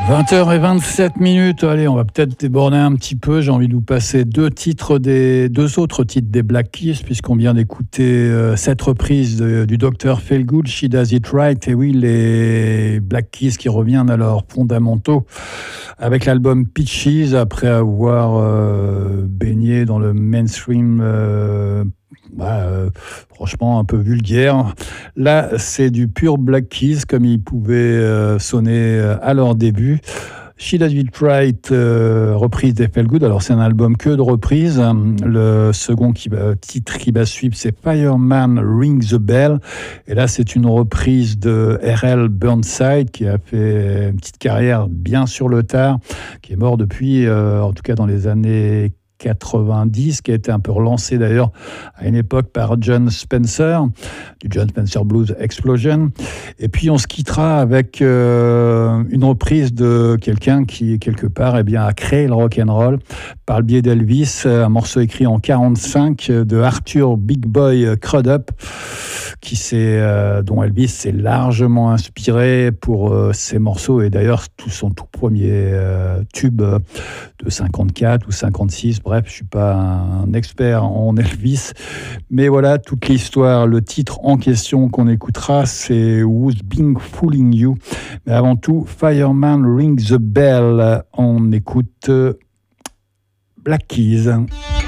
20h27. Allez, on va peut-être déborder un petit peu. J'ai envie de vous passer deux autres titres des Black Keys, puisqu'on vient d'écouter cette reprise du Dr. Feelgood, She Does It Right. Et oui, les Black Keys qui reviennent à leurs fondamentaux avec l'album Peaches, après avoir baigné dans le mainstream franchement un peu vulgaire. Là, c'est du pur Black Keys, comme ils pouvaient sonner à leur début. She Does It Right, reprise des Feelgood. Alors, c'est un album que de reprises. Le second titre qui va suivre, c'est Fireman Ring the Bell. Et là, c'est une reprise de R.L. Burnside, qui a fait une petite carrière bien sur le tard, qui est mort depuis, en tout cas dans les années 90, qui a été un peu relancé d'ailleurs à une époque par Jon Spencer, du Jon Spencer Blues Explosion. Et puis on se quittera avec une reprise de quelqu'un qui, quelque part, a créé le rock'n'roll par le biais d'Elvis, un morceau écrit en 45 de Arthur Big Boy Crudup, dont Elvis s'est largement inspiré pour ses morceaux, et d'ailleurs son tout premier tube de 54 ou 56. Bref, je ne suis pas un expert en Elvis, mais voilà toute l'histoire. Le titre en question qu'on écoutera, c'est Who's Been Fooling You. Mais avant tout, Fireman Ring the Bell. On écoute Black Keys.